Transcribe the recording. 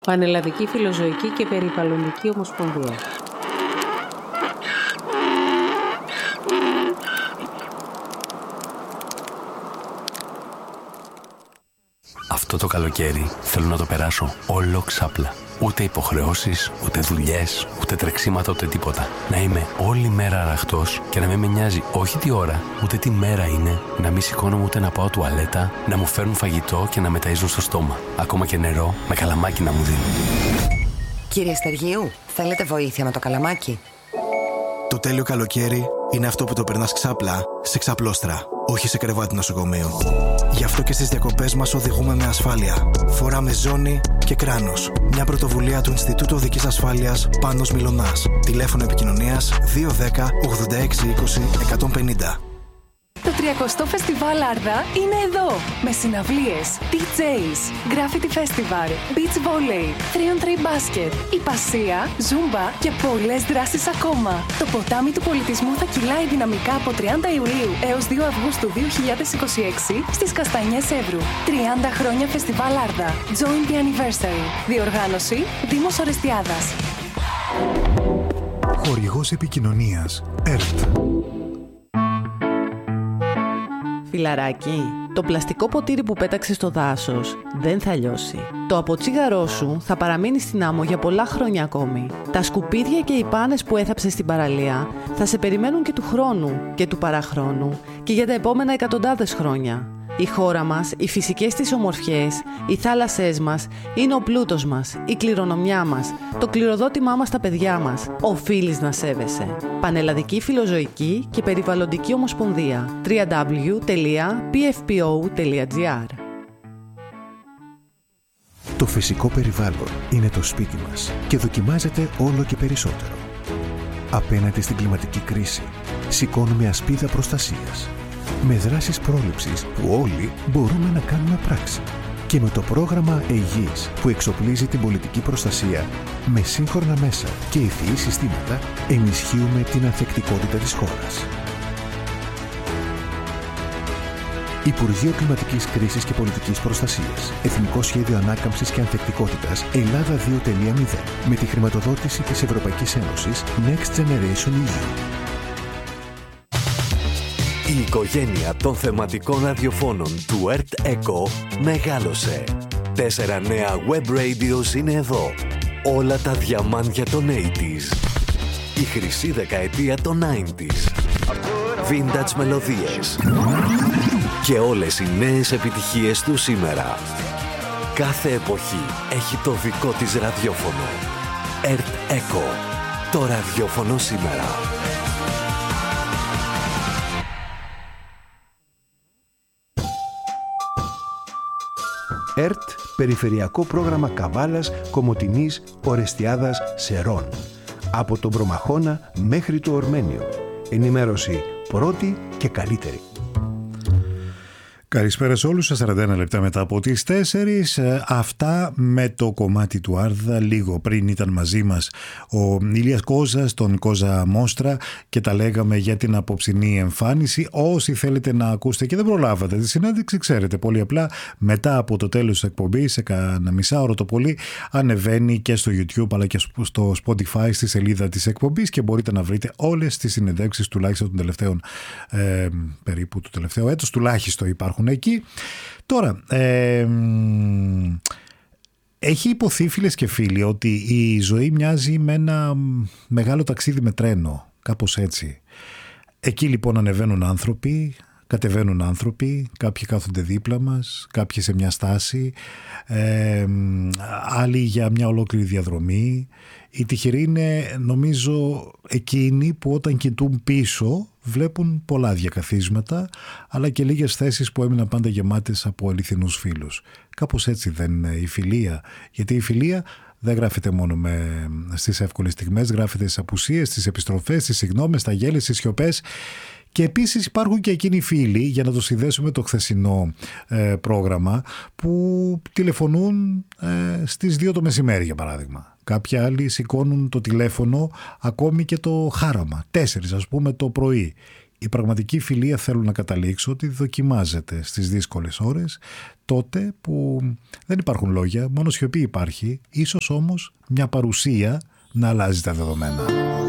Πανελλαδική Φιλοζωική και Περιβαλλοντική Ομοσπονδία. Αυτό το καλοκαίρι θέλω να το περάσω όλο ξάπλα. Ούτε υποχρεώσεις, ούτε δουλειές, ούτε τρεξίματα, ούτε τίποτα. Να είμαι όλη μέρα αραχτός και να μην με νοιάζει όχι τι ώρα, ούτε τι μέρα είναι, να μην σηκώνομαι ούτε να πάω τουαλέτα, να μου φέρνουν φαγητό και να με ταΐζουν στο στόμα. Ακόμα και νερό με καλαμάκι να μου δίνουν. Κύριε Στεργίου, θέλετε βοήθεια με το καλαμάκι? Το τέλειο καλοκαίρι είναι αυτό που το περνάς ξάπλα σε ξαπλώστρα, όχι σε κρεβάτι νοσοκομείου. Γι' αυτό και στις διακοπές μας οδηγούμε με ασφάλεια. Φοράμε ζώνη και κράνος. Μια πρωτοβουλία του Ινστιτούτου Οδικής Ασφάλειας Πάνος Μιλωνάς. Τηλέφωνο επικοινωνίας 210 86 20 150. Το 30ο Φεστιβάλ Άρδα είναι εδώ! Με συναυλίες, DJs, Graffiti Festival, Beach Volley, 3on3 Basket, Υπασία, Zumba και πολλές δράσεις ακόμα. Το ποτάμι του πολιτισμού θα κυλάει δυναμικά από 30 Ιουλίου έως 2 Αυγούστου 2026 στις Καστανιές Εύρου. 30 χρόνια Φεστιβάλ Άρδα. Join the anniversary. Διοργάνωση Δήμος Ορεστιάδας. Χορηγός επικοινωνίας ΕΡΤ. Φιλαράκι, το πλαστικό ποτήρι που πέταξες στο δάσος δεν θα λιώσει. Το αποτσίγαρό σου θα παραμείνει στην άμμο για πολλά χρόνια ακόμη. Τα σκουπίδια και οι πάνες που έθαψες στην παραλία θα σε περιμένουν και του χρόνου και του παραχρόνου και για τα επόμενα εκατοντάδες χρόνια. Η χώρα μας, οι φυσικές της ομορφιές, οι θάλασσές μας είναι ο πλούτος μας, η κληρονομιά μας, το κληροδότημά μας στα παιδιά μας. Οφείλεις να σέβεσαι. Πανελλαδική Φιλοζωική και Περιβαλλοντική Ομοσπονδία. www.pfpo.gr. Το φυσικό περιβάλλον είναι το σπίτι μας και δοκιμάζεται όλο και περισσότερο. Απέναντι στην κλιματική κρίση, σηκώνουμε ασπίδα προστασίας. Με δράσεις πρόληψης που όλοι μπορούμε να κάνουμε πράξη. Και με το πρόγραμμα ΕΙΓΙΣ που εξοπλίζει την πολιτική προστασία με σύγχρονα μέσα και ευφυή συστήματα, ενισχύουμε την ανθεκτικότητα της χώρας. Υπουργείο Κλιματικής Κρίσης και Πολιτικής Προστασίας. Εθνικό Σχέδιο Ανάκαμψης και Ανθεκτικότητας Ελλάδα 2.0 με τη χρηματοδότηση της Ευρωπαϊκής Ένωσης Next Generation EU. Η οικογένεια των θεματικών ραδιοφώνων του ΕΡΤ ΕΚΟ μεγάλωσε. 4 νέα web radios είναι εδώ. Όλα τα διαμάντια των 80s. Η χρυσή δεκαετία των 90s. Vintage μελωδίες. Και όλες οι νέες επιτυχίες του σήμερα. Κάθε εποχή έχει το δικό της ραδιόφωνο. ΕΡΤ ΕΚΟ. Το ραδιόφωνο σήμερα. ΕΡΤ, Περιφερειακό Πρόγραμμα Καβάλας, Κομοτηνής, Ορεστιάδας, Σερών. Από τον Προμαχώνα μέχρι το Ορμένιο. Ενημέρωση πρώτη και καλύτερη. Καλησπέρα σε όλους, 41 λεπτά μετά από τις 4. Αυτά με το κομμάτι του Άρδα. Λίγο πριν ήταν μαζί μας ο Ηλίας Κόζας, τον Κόζα Μόστρα, και τα λέγαμε για την απόψινή εμφάνιση. Όσοι θέλετε να ακούσετε και δεν προλάβατε τη συνέντευξη, ξέρετε πολύ απλά, μετά από το τέλος της εκπομπής, σε κάνα μισάωρο το πολύ, ανεβαίνει και στο YouTube αλλά και στο Spotify στη σελίδα της εκπομπής και μπορείτε να βρείτε όλες τις συνεντεύξεις τουλάχιστον των τελευταίων, περίπου το τελευταίο έτος, τουλάχιστον υπάρχουν εκεί. Τώρα, έχει υποθεί, φίλες και φίλοι, ότι η ζωή μοιάζει με ένα μεγάλο ταξίδι με τρένο, κάπως έτσι. Εκεί λοιπόν ανεβαίνουν άνθρωποι, κατεβαίνουν άνθρωποι, κάποιοι κάθονται δίπλα μας, κάποιοι σε μια στάση, άλλοι για μια ολόκληρη διαδρομή. Οι τυχεροί είναι, νομίζω, εκείνοι που όταν κοιτούν πίσω βλέπουν πολλά διακαθίσματα, αλλά και λίγες θέσεις που έμειναν πάντα γεμάτες από αληθινούς φίλους. Κάπως έτσι δεν είναι η φιλία? Γιατί η φιλία δεν γράφεται μόνο στις εύκολες στιγμές, γράφεται στις απουσίες, στις επιστροφές, στις συγγνώμες, στα γέλια, στις σιωπές. Και επίσης υπάρχουν και εκείνοι οι φίλοι, για να το συνδέσουμε το χθεσινό πρόγραμμα, που τηλεφωνούν στις 2 το μεσημέρι, για παράδειγμα. Κάποιοι άλλοι σηκώνουν το τηλέφωνο ακόμη και το χάραμα, 4 ας πούμε το πρωί. η πραγματική φιλία, θέλω να καταλήξω, ότι δοκιμάζεται στις δύσκολες ώρες, τότε που δεν υπάρχουν λόγια, μόνο σιωπή υπάρχει, ίσως όμως μια παρουσία να αλλάζει τα δεδομένα.